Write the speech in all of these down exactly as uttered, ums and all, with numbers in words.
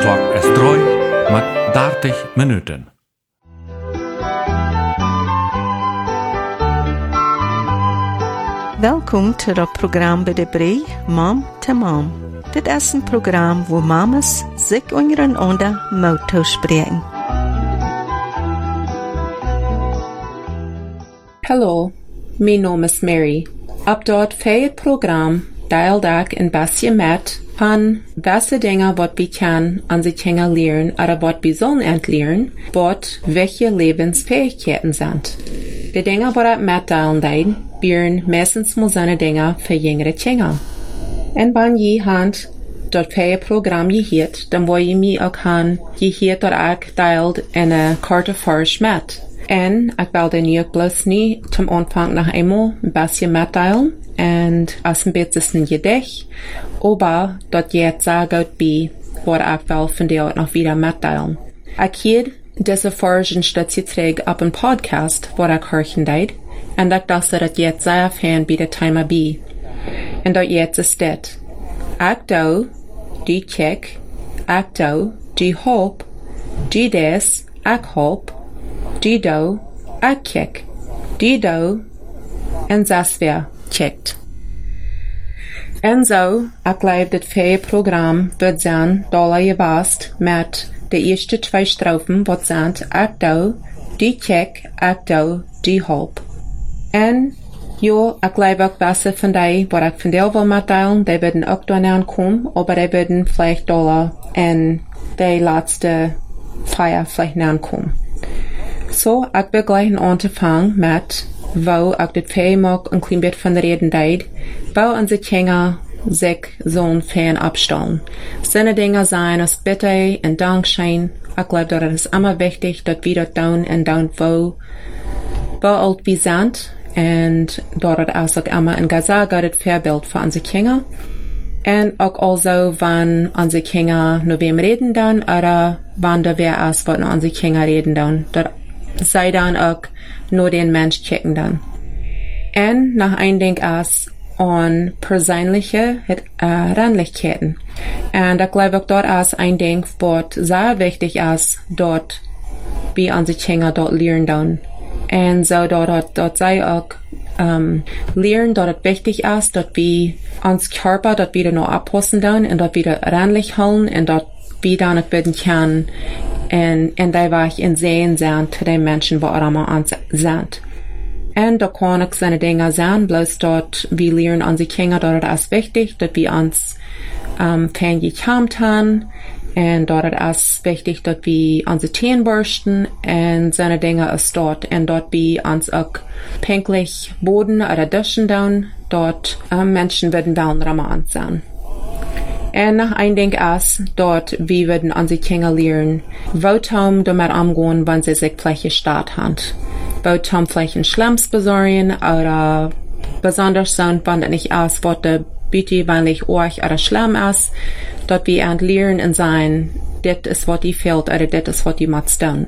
klok is droi met dertig minuten. Welkom to het programma bij de Brei Mom to Mom. Dit is een programma waar mamas zich ondereinander mouth spreken. Hallo, mijn naam is Mary. Op dat het programma deelt ik een beetje met van welke dingen wat we kunnen aan zich kunnen leren, of wat we zullen leren, wat welche levensfähigkeiten zijn. De dingen wat ik met delen deed, zijn meestens moeilijke dingen voor jongere kinderen. En wanneer je hand dat het programma je heet, dan wil je mij ook gaan, je heet dat ik deelt in een korte vers met. En ik wilde nu ook bloos niet zum Anfang nog eenmaal een beetje metdelen. En als een beetje een gedicht, aber dat je het zo goed bij, wat ik wel vandaag nog weer metdelen. Ik heb deze version stütze terug op een podcast, wat ik horen deed, en ik dacht dat je het zeer fan bij de thema bij. En dat je het is dit. Ik doe, die check, ik doe, die hoop, die des, ik hoop, die doe, ik check, die doe, en zes weer checkt. En zo, ik geloof dat het programma wordt zijn, dat je bast met de eerste twee strofen, wat zijn, ik doe, die check, ik doe, die hoop. En jo, ik geloof ook best van die, wat ik van deel wil metdelen, die worden ook daarna komen, maar die worden vielleicht dollar en de laatste vier vielleicht naankomen. So, ik wil gleich aan te vangen met, wo ik dit vee mag een klein beetje van de reden deed, wo onze kinderen zich zo'n fan opstellen. Zijn dingen zijn als bitte en dankzijn. Ik geloof dat het is immer wichtig dat we dat doen en doen wo, wo alt we zijn. En dat het is ook immer een gezaag het voorbeeld voor onze kinderen. En ook also, wanneer onze kinderen nu weer reden doen, oder wanneer weer is wat onze kinderen reden doen. Dat zij dan ook nur den Mensch kijken dan. En nog een ding is aan persoonlijke uh, randigheden. En dat geloof ik dat is een ding wat zeer wichtig is dat we onze kinderen dat leren dan. En zo dat, dat zij ook um, leren dat het wichtig is dat we ons körper dat we er nog oppassen dan en dat we er randig houden en dat we dan ook bidden kunnen en, en die weg in zee zijn te de mensen waar allemaal ons zijn. En dat kan ook zijn dingen zijn, bloos dat we leren onze kinderen dat het is wichtig, dat we ons um, van je kampt hebben, en dat het is wichtig dat we onze teen borsten, en zijn dingen is dat, en dat we ons ook pinklich boden oder duschen doen, dat um, mensen werden wel rammer ons zijn. En nog een ding is dat we werden onze kinderen leren, wotom damit omgaan, wanneer ze zich vielleicht gestart haben. Wotom vielleicht een Schlamms besorgen, oder besonders so, wanneer het niet is, wat de bitte wanneer oorg oder Schlamm is, dat we aan het leren en zijn, dit is wat die fehlt, oder dit is wat die moet doen.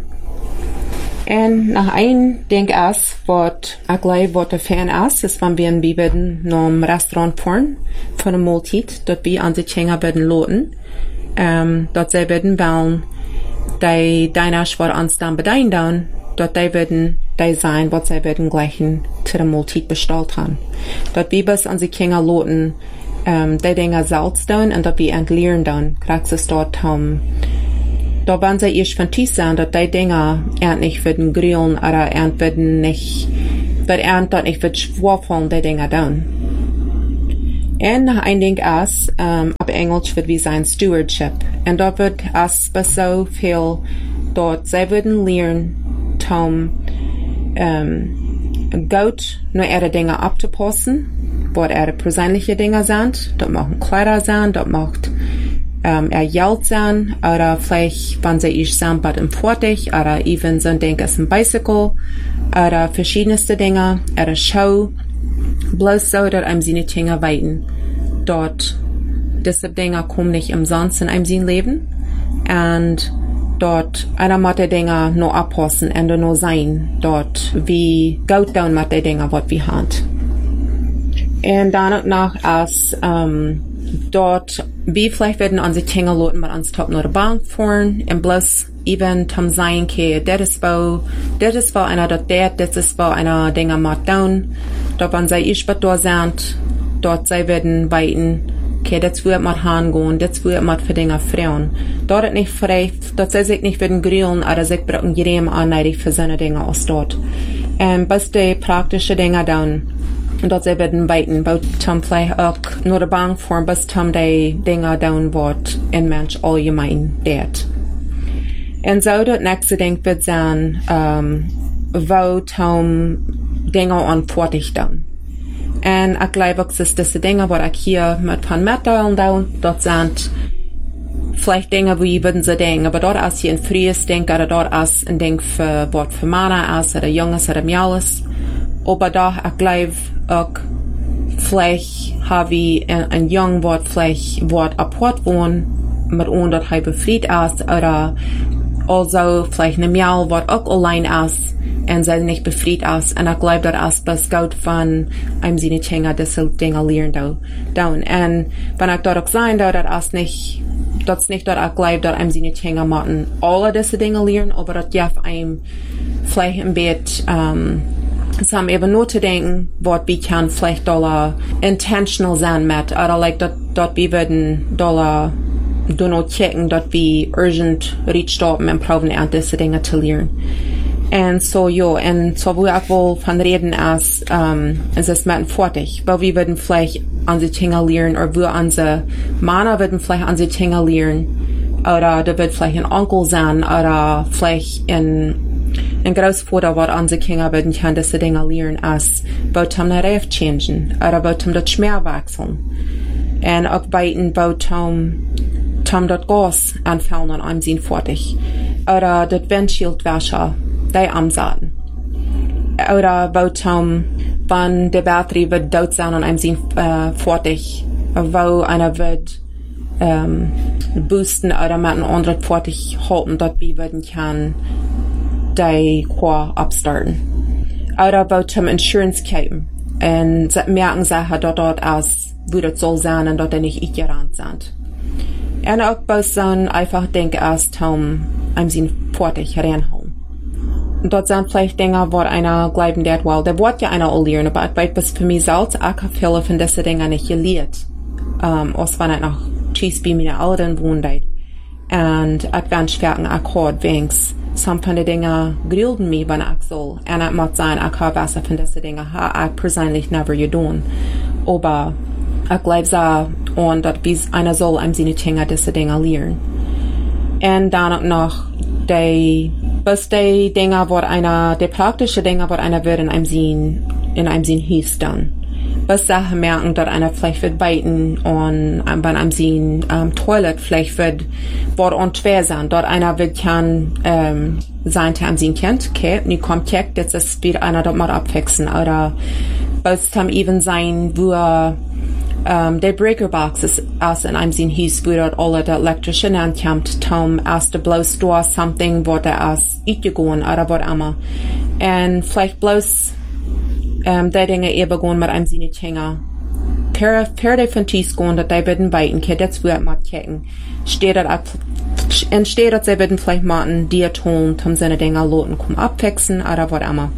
En nog een ding is, wat ik geloof wat de fan is, is wanneer we werden naar een restaurant fahren, voor een maaltijd, dat we onze kinderen werden laten, um, dat zij werden willen, die dieners wat ons dan bedienen, dat die werden, die zijn wat zij werden gleichen zu der maaltijd besteld hebben. Dat we bis onze kinderen laten, um, die dingen zelfs doen, en dat we aan het leren doen, krijg ze dat, um, da waren sie erst von tief sein, dass die Dinger endlich würden grillen oder end würden nicht, wird end dort nicht wird schworfeln, die Dinger down. Und noch ein Ding ist, um, auf Englisch wird wie sein Stewardship. Und dort wird es so viel, dort sie würden lernen, um, um, gut nur ihre Dinge abzupassen, was ihre persönliche Dinge sind. Dort machen Kleider sein, dort macht Um, er Geld sein, oder vielleicht, wenn sie ich sind, bei dem Vortig, oder even so ein Ding ist ein Bicycle, oder verschiedenste Dinge, oder Show, bloß so, dass einem seine Dinge weiten. Dort, diese Dinge kommen nicht umsonst in einem sein Leben, und dort, einer muss die Dinge nur abpassen, und nur sein, dort, wie gut down mit die Dinge, was wir haben. Und dann auch noch als, um, dort, wie vielleicht werden unsere Kinder loten mit uns top nur der Bank fahren, und bloß even tam sein ke, das ist wo, das ist wo einer dort der, das ist wo einer Dinger macht down, dort wenn sie ich dort sind, dort sie werden weiten, ke, das wird mit Hahn gehen, das wird mit für Dinger Frauen. Dort ist nicht frei, dort sie sich nicht werden grillen, aber sie brauchen jedem anneidig für seine Dinge aus dort. Und bis die praktische Dinge down, und dort sie werden weiten, wo tam vielleicht auch nur der Bank fahren, bis tam die Dinge down wird, in Mensch allgemein dort. Und so das nächste Ding wird sein, ähm, wo tam Dinge anfertig dann. Und ich glaube, es ist diese Dinge, wo ich hier mit von mitteilen da, dort sind vielleicht Dinge, wie würden sie denken, aber dort ist hier ein frühes Ding, oder dort ist ein Ding für, was für Männer ist, oder Junges, oder Mädels. Aber da, ich glaube, auch, vielleicht habe ich ein, ein Jung, was vielleicht, was abhört wohnt, mit uns, dort er befriedet ist, oder also vielleicht eine Mädel, was auch allein ist, und sie nicht befriedet ist, und ich glaube, das ist das Gott von einem seine Kinder, diese Dinge lernen da, down. Und wenn ich dort auch sein darf, das ist nicht, das ist nicht, dass ich glaube, dass einem seine Kinder machen, alle diese Dinge lernen, aber das darf einem vielleicht ein bisschen, ähm, es haben eben nur zu denken, was wir kann vielleicht dollar intentional sein mit, oder like, dort, dort wir würden dollar do not checken, dort wir urgent reach stoppen und proben an diese Dinge zu lernen. Und so, ja, und so, wo ich wohl von reden ist, ähm, es ist mit fertig, weil wir würden vielleicht unsere Kinder lernen, oder wir unsere Männer würden vielleicht unsere Kinder lernen, oder da wird vielleicht ein Onkel sein, oder vielleicht ein ein Großvater, was unsere Kinder würden können, diese Dinge lernen, als bautam eine Reif changen, oder bautam das Schmerz wechseln. Und auch beiden bautam, tam das Gas anfallen und einem sind fertig. Oder das Windschildwäscher, die Amsaten. Oder bautam, wenn die Batterie wird dort sein und einem sind äh, fertig, wo einer wird ähm, boosten oder mit einem anderen fertig halten, dort wie würden kann die qua abstarten. Oder bautam Insurance kämen. Und sie merken sich dort dort aus, wo das soll sein und dort nicht ignorant sind. Und auch bei so einfach denke erst, um einem sind fertig reinhauen. Und dort sind vielleicht Dinge, wo einer glauben, der, well, der wird ja einer auch lernen, aber ich weiß, bis für mich selbst, ich habe viele von diesen Dingen nicht gelernt. Um, als wenn ich noch tschüss bei meinen Eltern wohnt. Und ich bin schwer ein Akkord, wenigstens. Some von den Dingen grillen mich, wenn ich soll. Und ich muss sagen, ich habe was von diesen Dingen, habe ich persönlich never getan. Aber ich glaube so, und dass einer soll einem seine Kinder diese Dinge lernen. Und dann auch noch die, was die Dinge, wo einer, die praktische Dinge, wo einer wird in einem Sinn, in einem Sinn hieß dann. Was Sachen merken, dass einer vielleicht wird beiten und bei einem Sinn um, Toilet vielleicht wird Wort und schwer sein. Dort einer wird kann ähm, sein, der einem Sinn kennt, okay, und kommt check, das ist wieder einer dort mal abwechseln. Oder was kann eben sein, wo um, der Breakerbox ist aus in einem Sinn hieß, wo dort alle der elektrische ankommt, Tom aus der bloß da something, wo der aus itgegangen oder was immer. Und vielleicht bloß Um, die Dinge eben gehen mit einem seine Kinder. Per, per definitiv gehen, dass die werden beiden, okay, das wird mal checken. Steht das ab, und steht das, sie werden vielleicht machen, die tun, um seine Dinge loten, kommen abwechseln, oder was immer.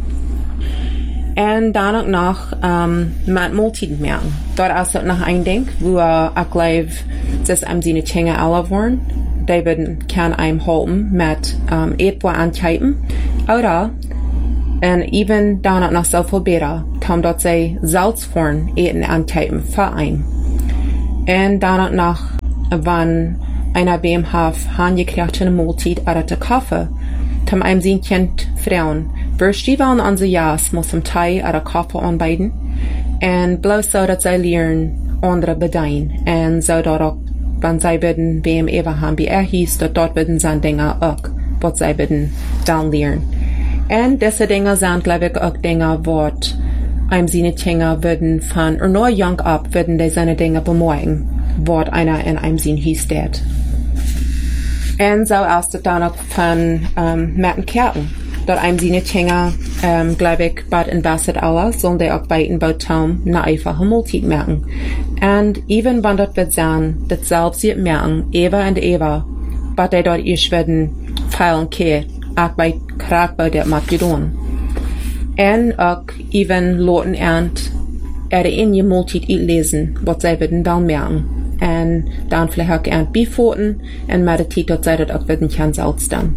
Und dann noch, um, mit Multiden merken. Dort ist noch ein Ding, wo ich glaube, dass einem seine Kinder alle wollen. Die werden, kann einem halten, mit, um, etwa ankippen. Oder, und even dann noch so viel besser, kam dort sie Salz vorn eten ankippen für ein. Und dann noch, wenn einer beim Hof angekriegt eine Multit oder der Kaffee, tam einem sein Kind Frauen, wirst die wollen unser Jas muss im Tee oder Kaffee anbieten, und bloß so, dass sie lernen, andere bedien, und so dort auch, wenn sie bitten, beim Eva haben, wie er hieß, dort dort bitten sie Dinge auch, was sie bitten, dann lernen. Und diese Dinge sind, glaube ich, auch Dinge, wo einem seine Kinder würden von, oder nur jung ab, würden die seine Dinge bemerken, wo einer in einem Sinn hieß, det. Und so aus der dann auch von, ähm, Matten Kerten. dort einem seine Tjenger, ähm, glaube ich, bad in Basset Hour, sollen die auch beiden bei Taum na einfache Multit merken. Und even wenn dort wird sein, das selbst sie merken, Eva und Eva, bad die dort isch werden feilen ke, auch bei Krag bei der Magedon. Und auch even loten ernt, er in je Multit lesen, was sie werden dann merken. Und dann vielleicht auch ernt Bifoten, und meditit dort sei dort auch werden kann selbst dann.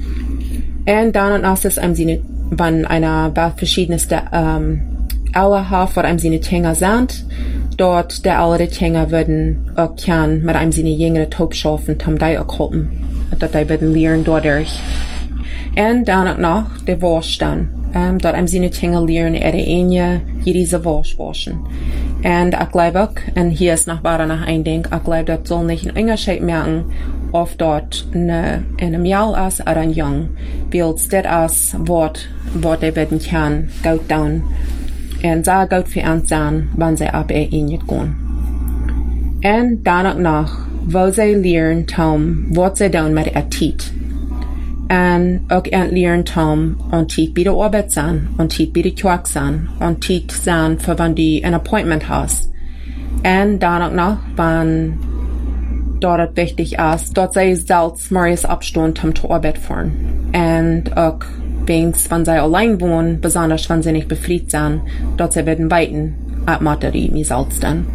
Und dann und aus ist einem seine, wenn einer bei verschiedenste ähm, Auer hat, wo einem seine Tjenger sind, dort der ältere Tjenger würden auch kann mit einem seine jüngere Taub schaffen, tam die auch helfen, dort die würden lernen dadurch. Und dann und noch der Wasch dann, ähm, dort einem seine Tjenger lernen, er eine diese Wasch waschen. Und ich glaube auch, und hier ist noch weiter nach ein Ding, ich glaube, das soll nicht einen Unterschied merken, of dort ne, in einem Jahr als oder ein Jung, bilds das als Wort, was die werden kann, gut down. Und sehr gut für uns sein, wenn sie ab ihr in nicht gehen. Und danach noch, wo sie lernen, Tom, was sie tun mit ihr Tiet. Und auch lernen, Tom, und Tiet bei der Arbeit sein, und Tiet bei der Kirche sein, und Tiet sein, für wenn du ein Appointment hast. Und danach noch, wenn dort wichtig ist, dort sei selbst morgens abstehen, um zur Arbeit fahren. Und auch, wenigstens, wenn sie allein wohnen, besonders wenn sie nicht befriedigt sind, dort sie werden weiten, ab Materie, mir selbst dann.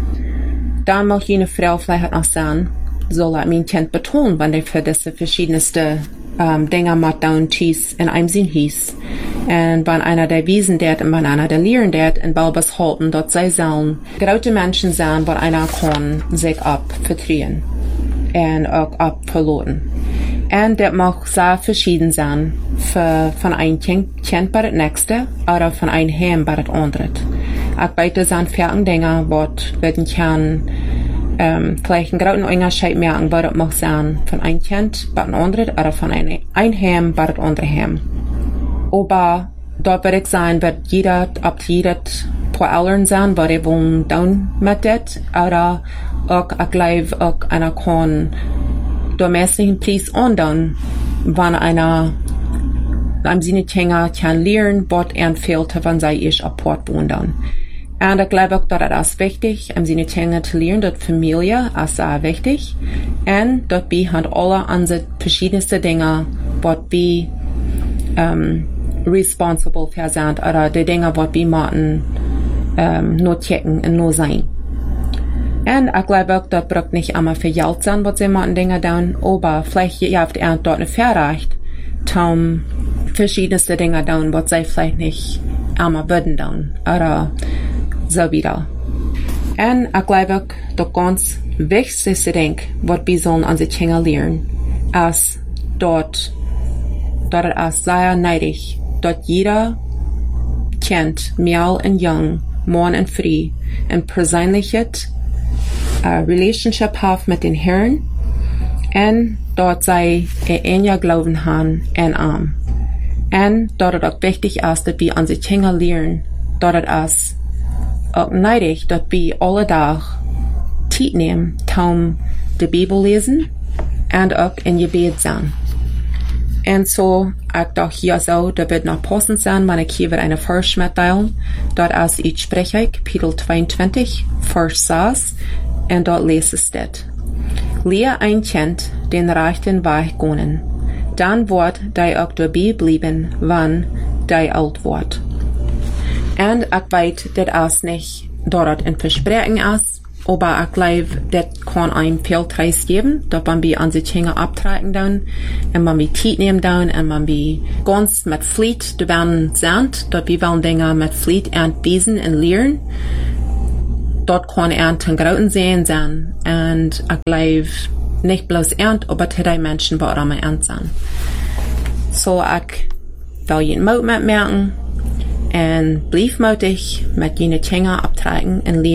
Dann mag jene Frau vielleicht noch sagen, soll er mein Kind betonen, wenn er für diese verschiedenste ähm, Dinge mit down Cheese in einem Sinn hieß. Und wenn einer der wiesen dat und wenn einer der lehren dat und balbes halten, dort sei sollen große Menschen sein, wo einer kann sich ab vertrauen und auch ab verloren. Und das mag sehr verschieden sein, für, von einem Kind bei das nächste oder von einem Heim bei das andere. Auch beide sind viele Dinge, die werden kann, ähm, vielleicht einen großen Unterschied merken, was das mag sein, von einem Kind bei das andere oder von einem ein Heim bei das andere Heim. Aber dort wird ich sein, wird jeder, ab jeder paar Eltern sein, weil die wollen down mit das, oder auch, ich glaube, auch einer kann domestischen Preis andown, wenn einer einem seine Kinder kann lernen, was er fehlt, wenn sie ist Apport wohnen. Und ich glaube auch, dass das ist wichtig, um seine Kinder zu lernen, dass Familie ist sehr wichtig, und dort wir haben alle unsere verschiedenste Dinge, was wir um, responsible für sind, oder die Dinge, was wir machen, um, nur checken und nur sein. Und ich glaube auch, das braucht nicht immer für Geld sein, was sie machen Dinge tun, aber vielleicht habt ihr dort nicht verreicht, um verschiedenste Dinge tun, was sie vielleicht nicht immer würden tun, oder so wieder. Und ich glaube auch, das ganz wichtigste Ding, was wir sollen an sich Kinder lernen, ist dort, dort ist sehr neidig, dort jeder Kind, Mädel und Jung, Mann und Frau, ein persönliches uh, Relationship hat mit den Herren, und dort sei er ein Glauben haben und arm. Und dort ist auch wichtig ist, dass wir an sich Kinder lernen, dort ist auch neidig, dass wir alle Tag Zeit nehmen, um die Bibel lesen und auch in Gebet sein. Und so, ich dachte hier so, da wird noch passend sein, wenn ich hier wieder eine Vers mitteilen. Dort ist ich spreche, Kapitel zweiundzwanzig, Vers sechs, und dort lese es das. Lehre ein Kind den rechten Weg gehen, dann wird die auch dabei bleiben, wenn die alt wird. Und ich weiß, das ist nicht dort ein Versprechen ist, aber ich glaube, das kann einem viel Preis geben, dass man wir an sich Kinder abtragen dann, und man wir Zeit nehmen dann, und man wir ganz mit Fleet da werden sind, dass wir wollen Dinge mit Fleet entwiesen und lernen. Dort kann er den Grauten sehen sein, und ich glaube, nicht bloß ernst, aber zu den Menschen, die auch immer ernst sind. So, ich will jeden Mut mitmerken, und bleib mutig mit jenen Kinder abtragen und lernen.